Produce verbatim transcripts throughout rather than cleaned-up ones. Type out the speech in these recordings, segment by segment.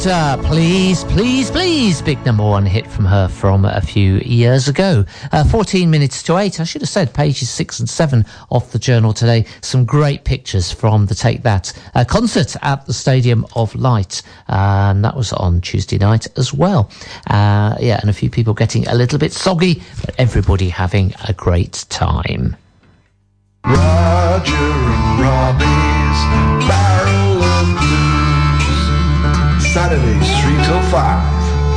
Uh, please, please, please, big number one hit from her from a few years ago. Uh, fourteen minutes to eight, I should have said pages six and seven of the journal today. Some great pictures from the Take That uh, concert at the Stadium of Light. Um, that was on Tuesday night as well. Uh, yeah, and a few people getting a little bit soggy, but everybody having a great time. Roger and Robbie's Barrel of Blues, Saturdays three till five.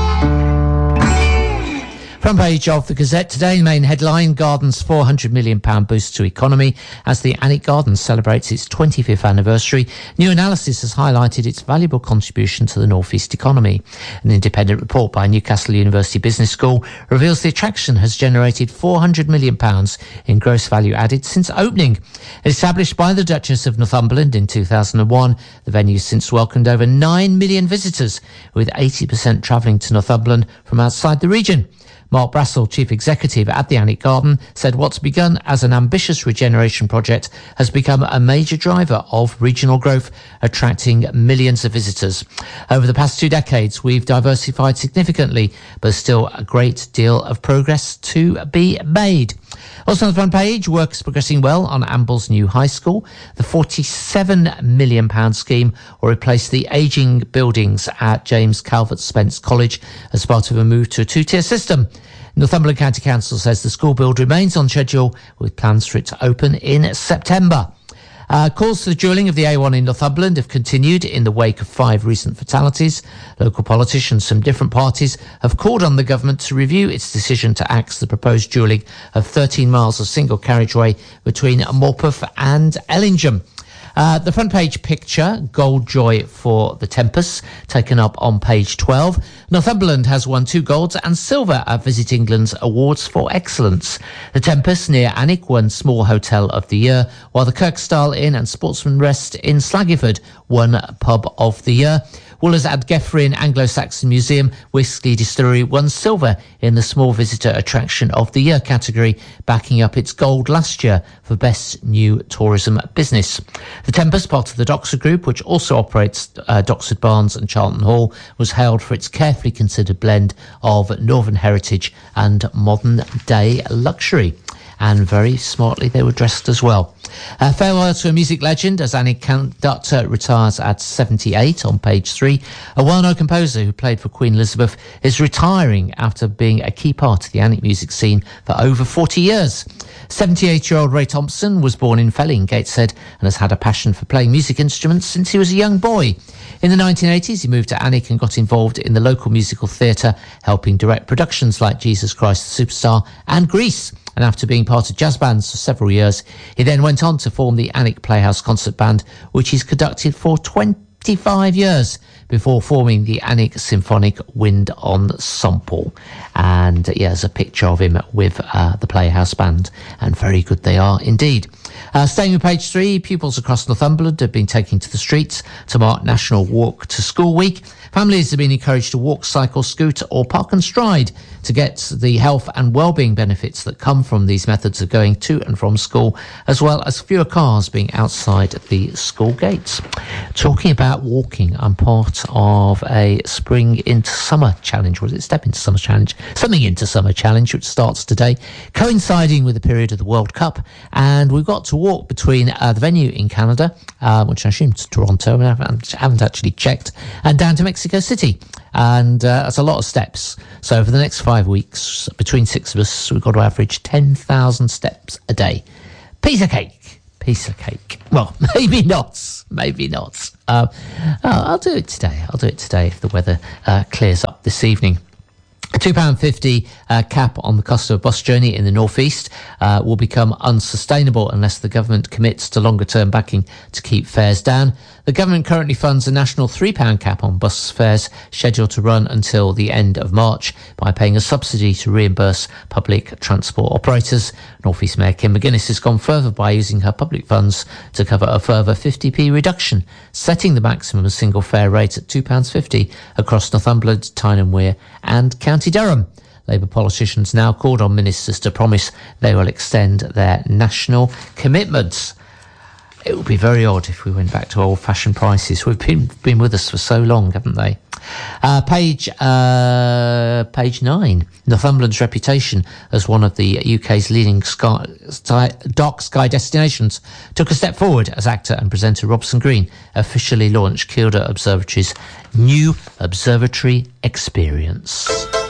Front page of the Gazette today, main headline, Gardens four hundred million pounds boost to economy as the Alnwick Gardens celebrates its twenty-fifth anniversary. New analysis has highlighted its valuable contribution to the North East economy. An independent report by Newcastle University Business School reveals the attraction has generated four hundred million pounds in gross value added since opening. Established by the Duchess of Northumberland in two thousand one, the venue has since welcomed over nine million visitors, with eighty percent travelling to Northumberland from outside the region. Mark Brassell, Chief Executive at the Alnwick Garden, said what's begun as an ambitious regeneration project has become a major driver of regional growth, attracting millions of visitors. Over the past two decades, we've diversified significantly, but still a great deal of progress to be made. Also on the front page, work is progressing well on Amble's new high school. The forty-seven million pounds scheme will replace the ageing buildings at James Calvert Spence College as part of a move to a two-tier system. Northumberland County Council says the school build remains on schedule with plans for it to open in September. Uh, calls for the drilling of the A one in Northumberland have continued in the wake of five recent fatalities. Local politicians from different parties have called on the government to review its decision to axe the proposed drilling of thirteen miles of single carriageway between Morpeth and Ellingham. Uh, the front page picture, Gold Joy for the Tempest, taken up on page twelve. Northumberland has won two golds and silver at Visit England's Awards for Excellence. The Tempest near Alnwick won Small Hotel of the Year, while the Kirkstyle Inn and Sportsman Rest in Slaggyford won Pub of the Year. Woolers at Gefrin Anglo-Saxon Museum Whisky Distillery won silver in the Small Visitor Attraction of the Year category, backing up its gold last year for Best New Tourism Business. The Tempest, part of the Docksford Group, which also operates uh, Docksford Barns and Charlton Hall, was hailed for its carefully considered blend of Northern heritage and modern-day luxury. And very smartly they were dressed as well. Uh, farewell to a music legend as Alnwick conductor retires at seventy-eight on page three. A well-known composer who played for Queen Elizabeth is retiring after being a key part of the Alnwick music scene for over forty years. seventy-eight-year-old Ray Thompson was born in Felling, Gateshead, and has had a passion for playing music instruments since he was a young boy. In the nineteen eighties, he moved to Alnwick and got involved in the local musical theatre, helping direct productions like Jesus Christ the Superstar and Grease. And after being part of jazz bands for several years, he then went on to form the Alnwick Playhouse Concert Band, which he's conducted for twenty-five years before forming the Alnwick Symphonic Wind Ensemble. And uh, yeah, there's a picture of him with uh, the Playhouse Band, and very good they are indeed. Uh, staying with page three, pupils across Northumberland have been taking to the streets to mark National Walk to School Week. Families have been encouraged to walk, cycle, scooter or park and stride to get the health and well-being benefits that come from these methods of going to and from school, as well as fewer cars being outside the school gates. Talking about walking, I'm part of a Spring into Summer Challenge. Was it Step into Summer Challenge? Something into Summer Challenge, which starts today, coinciding with the period of the World Cup. And we've got to walk between uh, the venue in Canada, uh, which I assume is Toronto, I haven't, haven't actually checked, and down to Mexico City. And uh, that's a lot of steps. So for the next five weeks, between six of us, we've got to average ten thousand steps a day. Piece of cake. Piece of cake. Well, maybe not. Maybe not. Uh, I'll do it today. I'll do it today if the weather uh, clears up this evening. A two pounds fifty uh, cap on the cost of a bus journey in the North East uh, will become unsustainable unless the government commits to longer-term backing to keep fares down. The government currently funds a national three pounds cap on bus fares scheduled to run until the end of March by paying a subsidy to reimburse public transport operators. North East Mayor Kim McGuinness has gone further by using her public funds to cover a further fifty p reduction, setting the maximum single fare rate at two pounds fifty across Northumberland, Tyne and Wear and County Durham. Labour politicians now called on ministers to promise they will extend their national commitments. It would be very odd if we went back to old-fashioned prices. We've been been with us for so long, haven't they? Uh, page uh, page nine. Northumberland's reputation as one of the U K's leading sky, sky, dark sky destinations took a step forward as actor and presenter Robson Green officially launched Kielder Observatory's new observatory experience.